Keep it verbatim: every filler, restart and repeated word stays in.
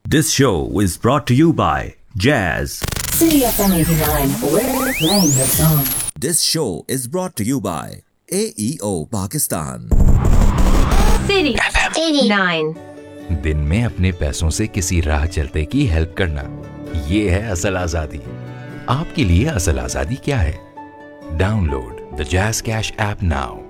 This show is brought to you by Jazz. City F M eighty-nine, we're playing your song. This show is brought to you by A E O Pakistan. City F M eighty-nine. दिन में अपने पैसों से किसी राह चलते की help करना, ये है असल आजादी। आपके लिए असल आजादी क्या है? Download the jazz cash app now.